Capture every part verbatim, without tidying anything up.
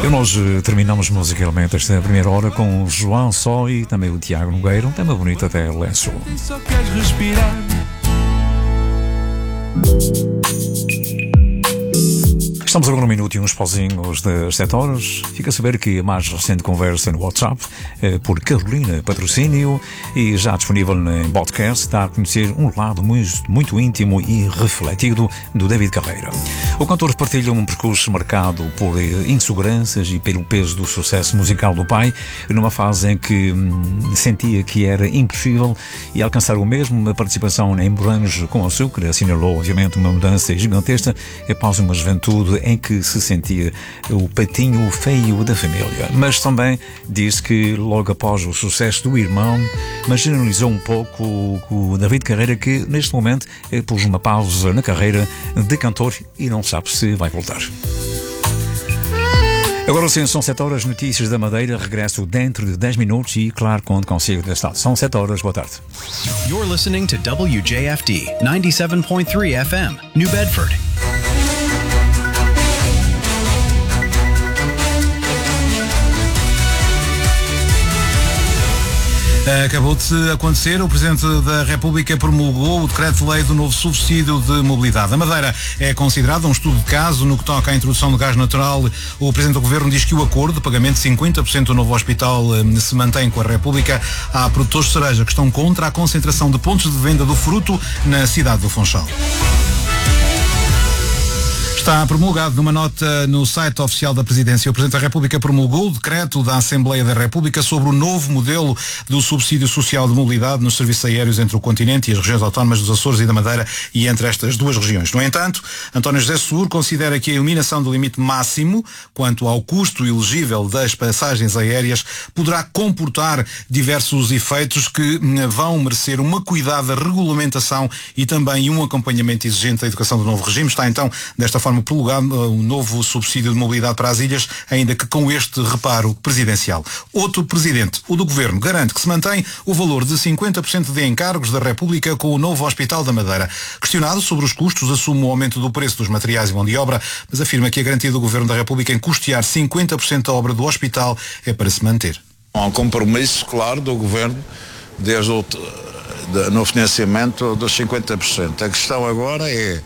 E nós terminamos musicalmente esta primeira hora com o João Só e também o Tiago Nogueira, um tema bonito até lenço. Só queres respirar. Estamos agora no minuto e uns pauzinhos das sete horas. Fica a saber que a mais recente conversa no WhatsApp, eh, por Carolina Patrocínio, e já disponível em podcast, dá a conhecer um lado muito, muito íntimo e refletido do David Carreira. O cantor partilha um percurso marcado por inseguranças e pelo peso do sucesso musical do pai, numa fase em que hum, sentia que era impossível e alcançar o mesmo. Uma participação em Morangos com Açúcar assinalou, obviamente, uma mudança gigantesca após uma juventude em que se sentia o patinho feio da família. Mas também disse que logo após o sucesso do irmão, marginalizou um pouco o David Carreira, que neste momento pôs uma pausa na carreira de cantor e não sabe se vai voltar. Agora sim, são sete horas, notícias da Madeira, regresso dentro de dez minutos e, claro, conto consigo da estado. São sete horas, boa tarde. You're listening to W J F D ninety-seven point three F M, New Bedford. Acabou de acontecer, o Presidente da República promulgou o Decreto-Lei do novo subsídio de mobilidade. A Madeira é considerada um estudo de caso no que toca à introdução do gás natural. O Presidente do Governo diz que o acordo de pagamento de cinquenta por cento do novo hospital se mantém com a República. Há produtores de cereja que estão contra a concentração de pontos de venda do fruto na cidade do Funchal. Está promulgado numa nota no site oficial da Presidência. O Presidente da República promulgou o decreto da Assembleia da República sobre o novo modelo do subsídio social de mobilidade nos serviços aéreos entre o continente e as regiões autónomas dos Açores e da Madeira e entre estas duas regiões. No entanto, António José Seguro considera que a eliminação do limite máximo quanto ao custo elegível das passagens aéreas poderá comportar diversos efeitos que vão merecer uma cuidada regulamentação e também um acompanhamento exigente da educação do novo regime. Está então, desta forma, prolongado o novo subsídio de mobilidade para as ilhas, ainda que com este reparo presidencial. Outro presidente, o do Governo, garante que se mantém o valor de cinquenta por cento de encargos da República com o novo Hospital da Madeira. Questionado sobre os custos, assume o aumento do preço dos materiais e mão de obra, mas afirma que a garantia do Governo da República em custear cinquenta por cento da obra do hospital é para se manter. Há um compromisso claro do Governo desde o, de, no financiamento dos cinquenta por cento. A questão agora é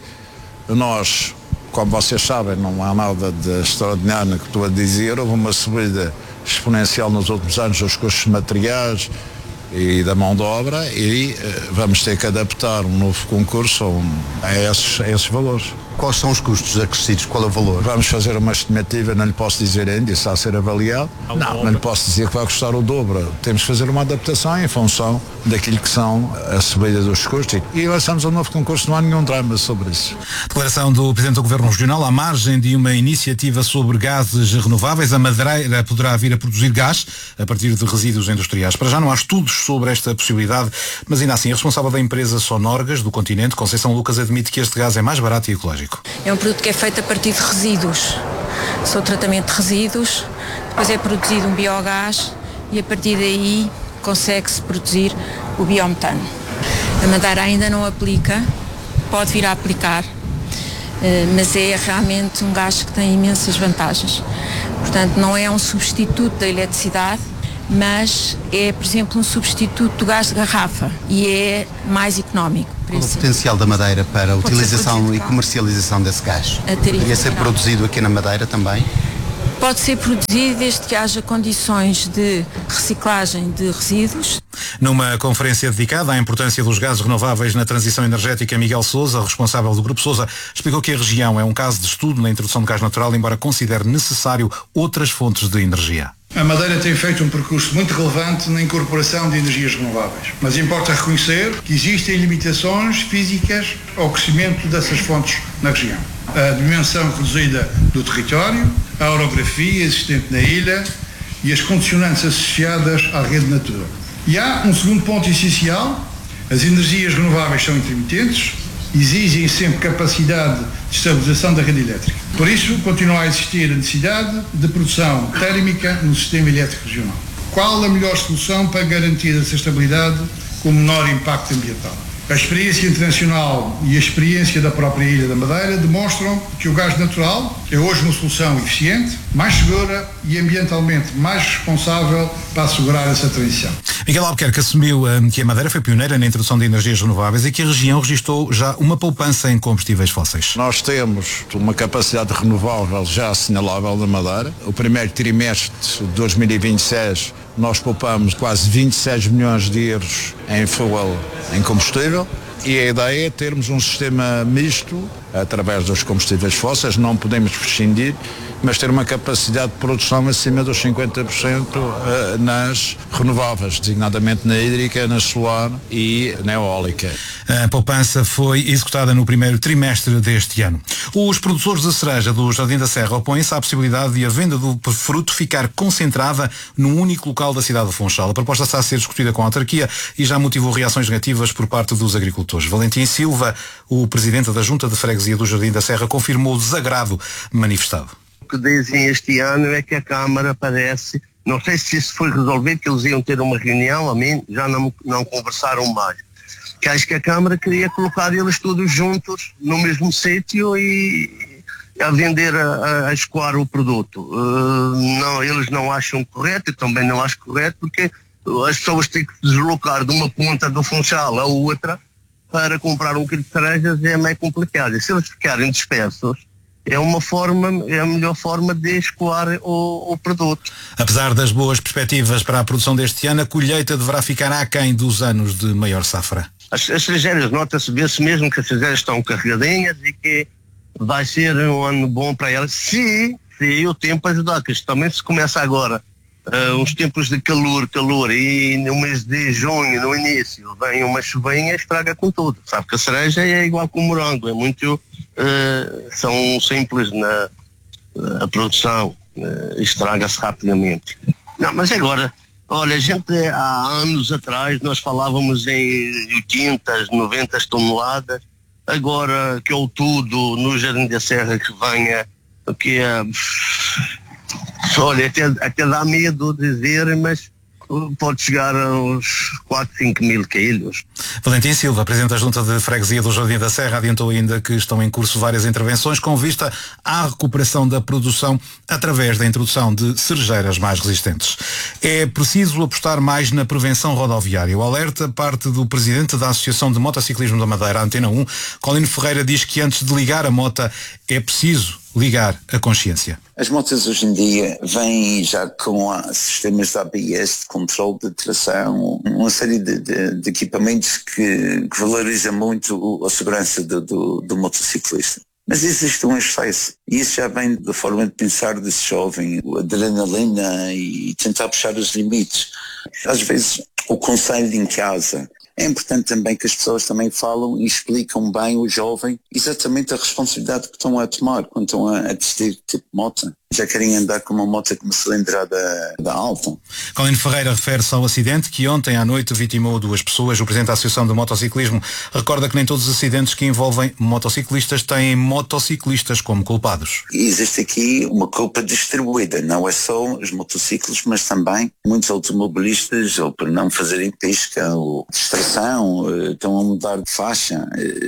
nós... Como vocês sabem, não há nada de extraordinário no que estou a dizer. Houve uma subida exponencial nos últimos anos dos custos de materiais e da mão de obra e uh, vamos ter que adaptar um novo concurso a, um, a, esses, a esses valores. Quais são os custos acrescidos? Qual é o valor? Vamos fazer uma estimativa, não lhe posso dizer ainda, isso está a ser avaliado. Não, não lhe posso dizer que vai custar o dobro. Temos que fazer uma adaptação em função daquilo que são a subida dos custos. E lançamos um novo concurso, não há nenhum drama sobre isso. Declaração do Presidente do Governo Regional. À margem de uma iniciativa sobre gases renováveis, a Madeira poderá vir a produzir gás a partir de resíduos industriais. Para já não há estudos sobre esta possibilidade, mas ainda assim, a responsável da empresa Sonorgas do continente, Conceição Lucas, admite que este gás é mais barato e ecológico. É um produto que é feito a partir de resíduos. Só o tratamento de resíduos, depois é produzido um biogás e a partir daí consegue-se produzir o biometano. A Madeira ainda não aplica, pode vir a aplicar, mas é realmente um gás que tem imensas vantagens. Portanto, não é um substituto da eletricidade, mas é, por exemplo, um substituto do gás de garrafa e é mais económico. Qual o potencial da Madeira para a utilização e comercialização desse gás? Poderia ser produzido aqui na Madeira também? Pode ser produzido desde que haja condições de reciclagem de resíduos. Numa conferência dedicada à importância dos gases renováveis na transição energética, Miguel Sousa, responsável do Grupo Sousa, explicou que a região é um caso de estudo na introdução de gás natural, embora considere necessário outras fontes de energia. A Madeira tem feito um percurso muito relevante na incorporação de energias renováveis, mas importa reconhecer que existem limitações físicas ao crescimento dessas fontes na região. A dimensão reduzida do território, a orografia existente na ilha e as condicionantes associadas à rede Natura. E há um segundo ponto essencial: as energias renováveis são intermitentes, exigem sempre capacidade de estabilização da rede elétrica. Por isso, continua a existir a necessidade de produção térmica no sistema elétrico regional. Qual a melhor solução para garantir essa estabilidade com o menor impacto ambiental? A experiência internacional e a experiência da própria Ilha da Madeira demonstram que o gás natural é hoje uma solução eficiente, mais segura e ambientalmente mais responsável para assegurar essa transição. Miguel Albuquerque assumiu um, que a Madeira foi pioneira na introdução de energias renováveis e que a região registrou já uma poupança em combustíveis fósseis. Nós temos uma capacidade renovável já assinalável na Madeira. O primeiro trimestre de dois mil e vinte e seis nós poupamos quase vinte e seis milhões de euros em fuel, em combustível, e a ideia é termos um sistema misto através dos combustíveis fósseis, não podemos prescindir, mas ter uma capacidade de produção acima dos cinquenta por cento nas renováveis, designadamente na hídrica, na solar e na eólica. A poupança foi executada no primeiro trimestre deste ano. Os produtores de cereja do Jardim da Serra opõem-se à possibilidade de a venda do fruto ficar concentrada num único local da cidade de Funchal. A proposta está a ser discutida com a autarquia e já motivou reações negativas por parte dos agricultores. Valentim Silva, o presidente da Junta de Freguesia do Jardim da Serra, confirmou o desagrado manifestado. O que dizem este ano é que a Câmara parece, não sei se isso foi resolvido, que eles iam ter uma reunião, a mim já não, não conversaram mais, que acho que a Câmara queria colocar eles todos juntos no mesmo sítio e a vender, a, a escoar o produto. Uh, não, eles não acham correto, eu também não acho correto, porque as pessoas têm que se deslocar de uma ponta do Funchal a outra para comprar um quilo de cerejas, é meio complicado. E se eles ficarem dispersos, é uma forma, é a melhor forma de escoar o, o produto. Apesar das boas perspectivas para a produção deste ano, a colheita deverá ficar aquém dos anos de maior safra. As, as cerejeiras, nota-se, vê-se mesmo que as cerejeiras estão carregadinhas e que vai ser um ano bom para elas, se, se o tempo ajudar, que isto também se começa agora. Uh, uns tempos de calor, calor, e no mês de junho, no início, vem uma chuvinha e estraga com tudo. Sabe que a cereja é igual com o morango, é muito, uh, são simples na uh, a produção, uh, estraga-se rapidamente. Não, mas agora, olha, a gente há anos atrás nós falávamos em oitenta, noventa toneladas, agora que é o tudo no Jardim da Serra que venha, que é... Olha, até, até dá medo dizer, mas pode chegar aos quatro, cinco mil quilos. Valentim Silva, presidente da Junta de Freguesia do Jardim da Serra, adiantou ainda que estão em curso várias intervenções com vista à recuperação da produção através da introdução de cerejeiras mais resistentes. É preciso apostar mais na prevenção rodoviária. O alerta parte do presidente da Associação de Motociclismo da Madeira, Antena um. Colino Ferreira diz que antes de ligar a mota é preciso ligar a consciência. As motas hoje em dia vêm já com a, sistemas de A B S, de controle de tração, uma série de, de, de equipamentos que, que valoriza muito a segurança do, do, do motociclista. Mas existe um excesso, e isso já vem da forma de pensar desse jovem, a adrenalina e tentar puxar os limites. Às vezes o conselho em casa. É importante também que as pessoas também falam e explicam bem ao jovem exatamente a responsabilidade que estão a tomar quando estão a, a decidir que tipo de moto. Já querem andar com uma moto com uma cilindrada da alta. Colino Ferreira refere-se ao acidente que ontem à noite vitimou duas pessoas. O presidente da Associação de Motociclismo recorda que nem todos os acidentes que envolvem motociclistas têm motociclistas como culpados. Existe aqui uma culpa distribuída, não é só os motociclos, mas também muitos automobilistas, ou por não fazerem pisca, ou distração, estão a mudar de faixa,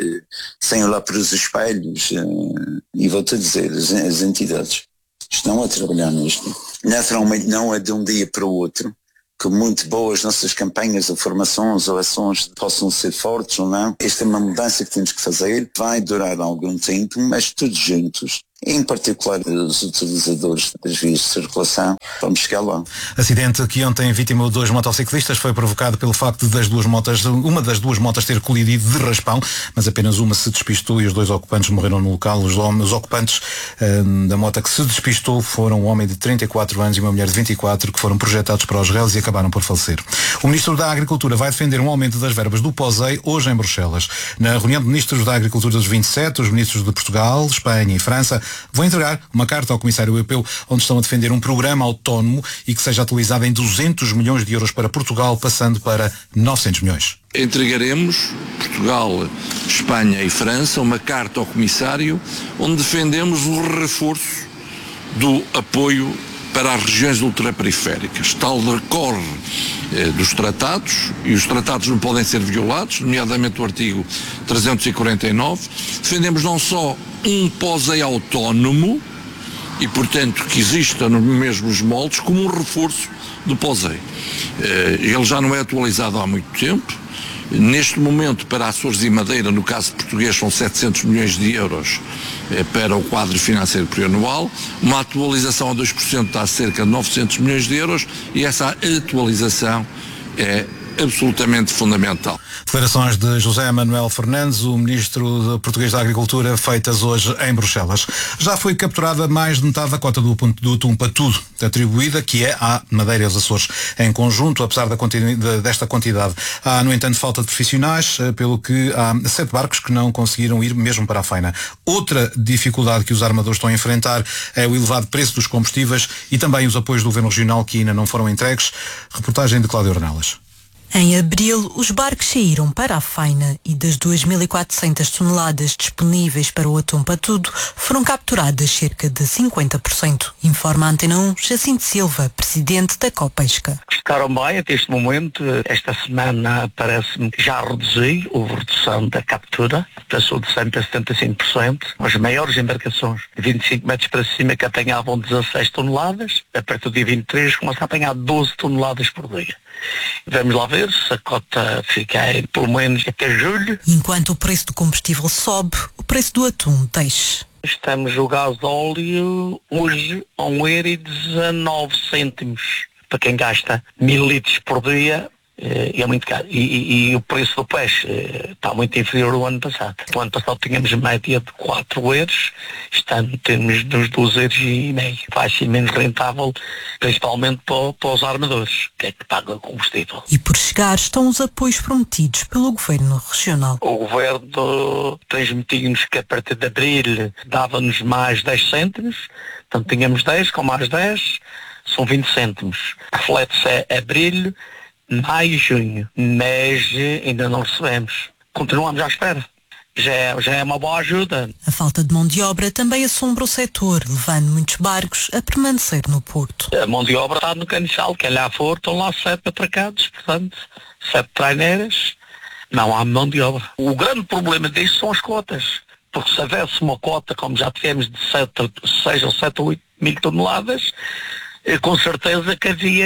sem olhar para os espelhos, e vou-te dizer, as entidades estão a trabalhar nisto. Naturalmente não é de um dia para o outro, que muito boas nossas campanhas ou formações ou ações possam ser fortes ou não. Esta é uma mudança que temos que fazer, vai durar algum tempo, mas todos juntos, em particular os utilizadores das vias de circulação, vamos chegar lá. Acidente que ontem vitimou dois motociclistas foi provocado pelo facto das duas motas, uma das duas motas ter colidido de raspão, mas apenas uma se despistou e os dois ocupantes morreram no local. Os, os ocupantes hum, da moto que se despistou foram um homem de trinta e quatro anos e uma mulher de vinte e quatro que foram projetados para os réus e acabaram por falecer. O Ministro da Agricultura vai defender um aumento das verbas do POSEI hoje em Bruxelas. Na reunião de Ministros da Agricultura dos vinte e sete, os Ministros de Portugal, Espanha e França vão entregar uma carta ao Comissário Europeu onde estão a defender um programa autónomo e que seja atualizado em duzentos milhões de euros para Portugal, passando para novecentos milhões. Entregaremos, Portugal, Espanha e França, uma carta ao Comissário onde defendemos o reforço do apoio para as regiões ultraperiféricas. Tal decorre eh, dos tratados, e os tratados não podem ser violados, nomeadamente o artigo trezentos e quarenta e nove. Defendemos não só um POSEI autónomo, e portanto que exista nos mesmos moldes, como um reforço do POSEI. Eh, ele já não é atualizado há muito tempo. Neste momento, para Açores e Madeira, no caso português, são setecentos milhões de euros eh, para o quadro financeiro plurianual. Uma atualização a dois por cento dá cerca de novecentos milhões de euros, e essa atualização é absolutamente fundamental. Declarações de José Manuel Fernandes, o ministro português da Agricultura, feitas hoje em Bruxelas. Já foi capturada mais de metade da cota do, do atum patudo atribuída, que é à Madeira e aos Açores em conjunto. Apesar da quanti- desta quantidade, há, no entanto, falta de profissionais, pelo que há sete barcos que não conseguiram ir mesmo para a faina. Outra dificuldade que os armadores estão a enfrentar é o elevado preço dos combustíveis e também os apoios do governo regional que ainda não foram entregues. Reportagem de Cláudio Ornelas. Em abril, os barcos saíram para a faina e das duas mil e quatrocentas toneladas disponíveis para o atum patudo, foram capturadas cerca de cinquenta por cento, informa a Antena um, Jacinto Silva, presidente da Copesca. Ficaram bem até este momento. Esta semana parece-me que já reduzi, houve redução da captura, passou de cem para setenta e cinco por cento. As maiores embarcações de vinte e cinco metros para cima que apanhavam dezasseis toneladas, a partir do dia vinte e três começam a apanhar doze toneladas por dia. Vamos lá ver se a cota fica aí, pelo menos até julho. Enquanto o preço do combustível sobe, o preço do atum desce. Estamos o gás de óleo hoje a um euro e dezanove cêntimos. Para quem gasta mil litros por dia, é muito caro. E, e, e o preço do peixe está muito inferior ao ano passado. O ano passado tínhamos média de quatro euros, estamos temos nos doze euros e meio. Vai ser menos rentável, principalmente para, para os armadores, que é que pagam combustível. E por chegar estão os apoios prometidos pelo Governo Regional. O Governo transmitiu-nos que a partir de abril dava-nos mais dez cêntimos, portanto tínhamos dez, com mais dez, são vinte cêntimos. Reflete-se a abril, maio e junho, mas ainda não recebemos. Continuamos à espera. Já é, já é uma boa ajuda. A falta de mão de obra também assombra o setor, levando muitos barcos a permanecer no porto. A mão de obra está no caniçal, quem lá for, estão lá sete atracados, portanto, sete traineiras, não há mão de obra. O grande problema disso são as cotas, porque se houvesse uma cota, como já tivemos, de sete, seis ou sete ou oito mil toneladas, com certeza que havia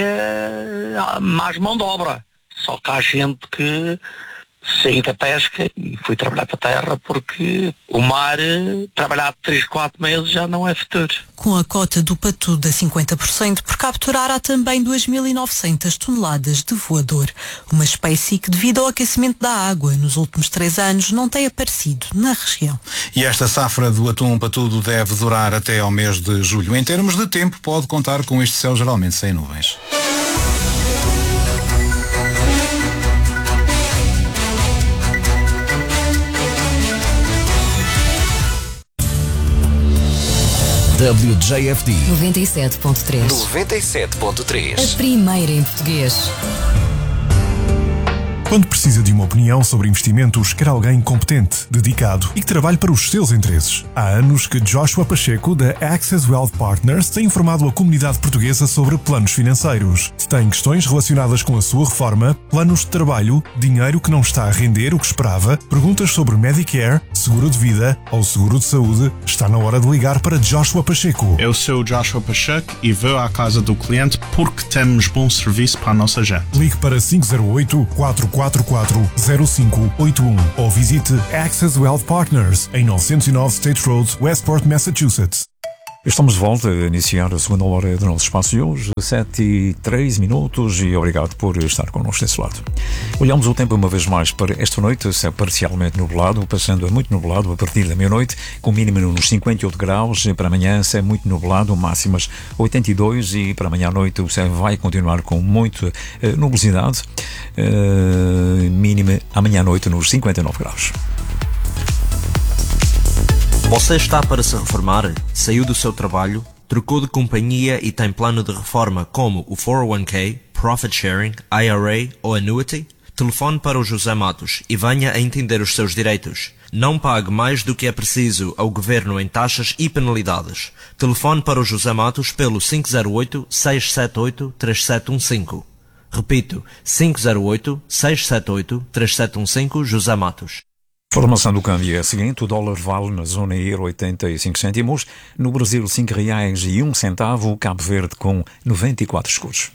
mais mão de obra. Só que há gente que saí da pesca e fui trabalhar para a terra porque o mar, trabalhar três, quatro meses já não é futuro. Com a cota do patudo a cinquenta por cento, por capturar há também duas mil e novecentas toneladas de voador, uma espécie que, devido ao aquecimento da água nos últimos três anos, não tem aparecido na região. E esta safra do atum patudo deve durar até ao mês de julho. Em termos de tempo, pode contar com este céu geralmente sem nuvens. W J F D noventa e sete ponto três. noventa e sete ponto três. A primeira em português. Quando precisa de uma opinião sobre investimentos, quer alguém competente, dedicado e que trabalhe para os seus interesses. Há anos que Joshua Pacheco, da Access Wealth Partners, tem informado a comunidade portuguesa sobre planos financeiros. Se tem questões relacionadas com a sua reforma, planos de trabalho, dinheiro que não está a render o que esperava, perguntas sobre Medicare, seguro de vida ou seguro de saúde, está na hora de ligar para Joshua Pacheco. Eu sou Joshua Pacheco e vou à casa do cliente porque temos bom serviço para a nossa gente. Ligue para cinco zero oito, quatro quatro quatro, zero cinco oito um ou visite Access Wealth Partners em novecentos e nove State Road, Westport, Massachusetts. Estamos de volta a iniciar a segunda hora do nosso espaço de hoje, sete e três minutos, e obrigado por estar connosco desse lado. Olhamos o tempo uma vez mais para esta noite, se é parcialmente nublado, passando a muito nublado a partir da meia-noite, com mínimo nos cinquenta e oito graus, para amanhã se é muito nublado, máximas oitenta e dois, e para amanhã à noite o céu vai continuar com muita uh, nubosidade, uh, mínima amanhã à noite nos cinquenta e nove graus. Você está para se reformar? Saiu do seu trabalho? Trocou de companhia e tem plano de reforma como o quatro oh one k, Profit Sharing, I R A ou Annuity? Telefone para o José Matos e venha a entender os seus direitos. Não pague mais do que é preciso ao Governo em taxas e penalidades. Telefone para o José Matos pelo cinco zero oito, seis sete oito, três sete um cinco. Repito, cinco zero oito, seis sete oito, três sete um cinco, José Matos. Formação do câmbio é a seguinte: o dólar vale na zona euro oitenta e cinco cêntimos, no Brasil cinco reais e um centavo, Cabo Verde com noventa e quatro escudos.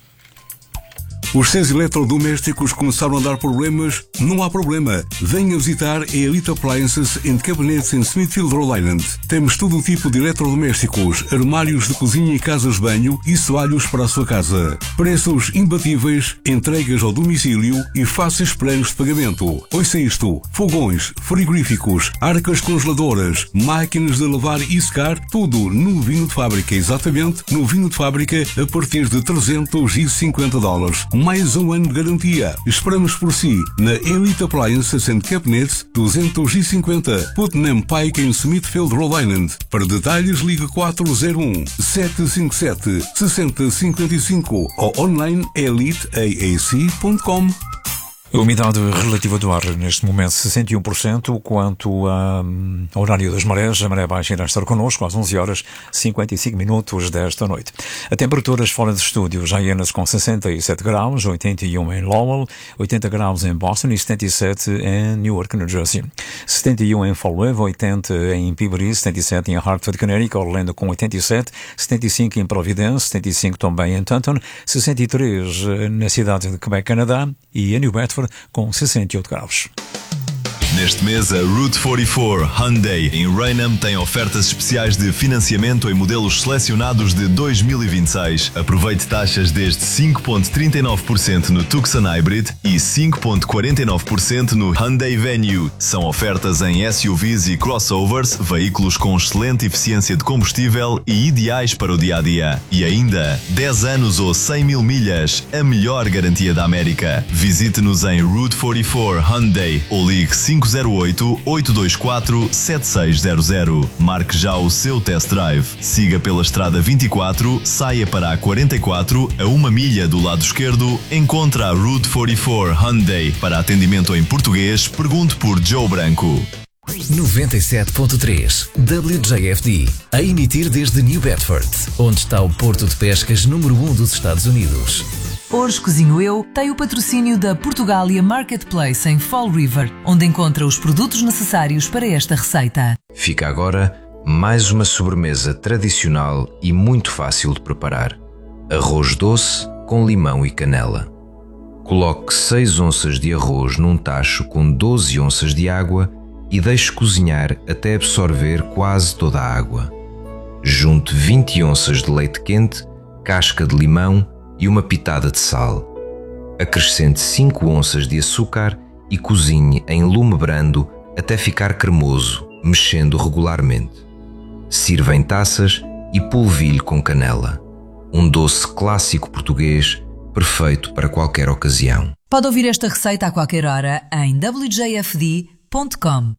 Os seus eletrodomésticos começaram a dar problemas? Não há problema. Venha visitar a Elite Appliances and Cabinets em Smithfield, Rhode Island. Temos todo o tipo de eletrodomésticos, armários de cozinha e casas de banho e soalhos para a sua casa. Preços imbatíveis, entregas ao domicílio e fáceis planos de pagamento. Ouça isto: fogões, frigoríficos, arcas congeladoras, máquinas de lavar e secar, tudo no vinho de fábrica, exatamente no vinho de fábrica a partir de trezentos e cinquenta dólares. Mais um ano de garantia. Esperamos por si na Elite Appliances and Cabinets duzentos e cinquenta Putnam Pike em Smithfield, Rhode Island. Para detalhes ligue quatro zero um, sete cinco sete, seis zero cinco cinco ou online elite a a c ponto com. A umidade relativa do ar neste momento sessenta e um por cento. Quanto ao horário das marés, a maré baixa irá estar connosco às onze horas e cinquenta e cinco minutos desta noite. A temperaturas fora de estúdio: Hyannis com sessenta e sete graus, oitenta e um em Lowell, oitenta graus em Boston e setenta e sete em Newark, New Jersey. setenta e um em Fall River, oitenta em Peabody, setenta e sete em Hartford, Connecticut, Orlando com oitenta e sete, setenta e cinco em Providence, setenta e cinco também em Taunton, sessenta e três na cidade de Quebec, Canadá, e em New Bedford com sessenta e oito graus. Neste mês, a Route quarenta e quatro Hyundai em Raynham tem ofertas especiais de financiamento em modelos selecionados de dois mil e vinte e seis. Aproveite taxas desde cinco vírgula trinta e nove por cento no Tucson Hybrid e cinco vírgula quarenta e nove por cento no Hyundai Venue. São ofertas em S U Vs e crossovers, veículos com excelente eficiência de combustível e ideais para o dia-a-dia. E ainda, dez anos ou cem mil milhas, a melhor garantia da América. Visite-nos em Route quarenta e quatro Hyundai ou ligue cinco zero oito, oito dois quatro, sete seis zero zero. Marque já o seu test drive. Siga pela estrada vinte e quatro, saia para a quarenta e quatro, a uma milha do lado esquerdo, encontra a Route quarenta e quatro Hyundai. Para atendimento em português, pergunte por Joe Branco. noventa e sete ponto três W J F D, a emitir desde New Bedford, onde está o porto de pescas número um dos Estados Unidos. Hoje Cozinho Eu tem o patrocínio da Portugália Marketplace em Fall River, onde encontra os produtos necessários para esta receita. Fica agora mais uma sobremesa tradicional e muito fácil de preparar. Arroz doce com limão e canela. Coloque seis onças de arroz num tacho com doze onças de água e deixe cozinhar até absorver quase toda a água. Junte vinte onças de leite quente, casca de limão e uma pitada de sal. Acrescente cinco onças de açúcar e cozinhe em lume brando até ficar cremoso, mexendo regularmente. Sirva em taças e polvilhe com canela. Um doce clássico português, perfeito para qualquer ocasião. Pode ouvir esta receita a qualquer hora em w j f d ponto com.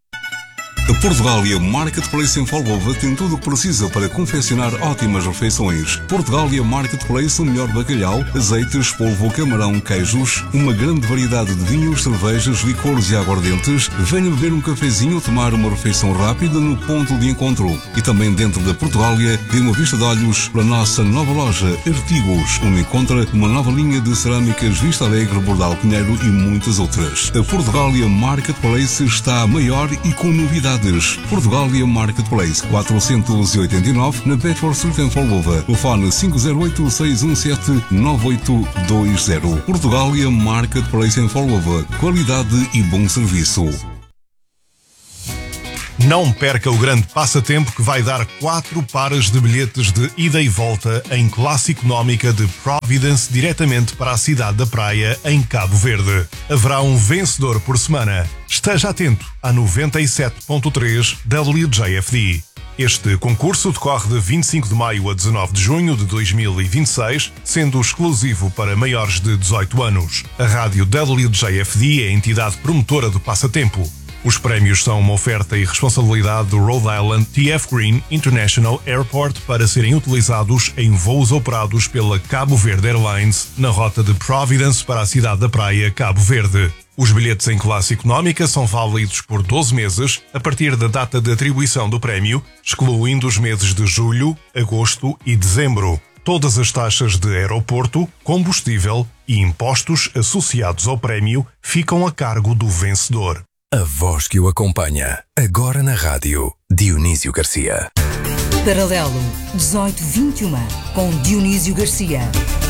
A Portugália Marketplace em Folgova tem tudo o que precisa para confeccionar ótimas refeições. Portugália Marketplace, o melhor bacalhau, azeites, polvo, camarão, queijos, uma grande variedade de vinhos, cervejas, licores e aguardentes. Venha beber um cafezinho ou tomar uma refeição rápida no ponto de encontro. E também dentro da Portugália, dê uma vista de olhos para a nossa nova loja Artigos, onde encontra uma nova linha de cerâmicas Vista Alegre, Bordal Pinheiro e muitas outras. A Portugália Marketplace está maior e com novidades. Portugália Marketplace, quatrocentos e oitenta e nove, na Bedford Street em Folgova. Telefone cinco zero oito, seis um sete, nove oito dois zero. Portugália Marketplace em Folgova. Qualidade e bom serviço. Não perca o grande passatempo que vai dar quatro pares de bilhetes de ida e volta em classe económica de Providence diretamente para a cidade da praia em Cabo Verde. Haverá um vencedor por semana. Esteja atento a noventa e sete ponto três W J F D. Este concurso decorre de vinte e cinco de maio a dezanove de junho de dois mil e vinte e seis, sendo exclusivo para maiores de dezoito anos. A rádio W J F D é a entidade promotora do passatempo. Os prémios são uma oferta e responsabilidade do Rhode Island T F Green International Airport para serem utilizados em voos operados pela Cabo Verde Airlines na rota de Providence para a cidade da praia Cabo Verde. Os bilhetes em classe económica são válidos por doze meses a partir da data de atribuição do prémio, excluindo os meses de julho, agosto e dezembro. Todas as taxas de aeroporto, combustível e impostos associados ao prémio ficam a cargo do vencedor. A voz que o acompanha, agora na rádio, Dionísio Garcia. Paralelo dezoito vinte e um, com Dionísio Garcia.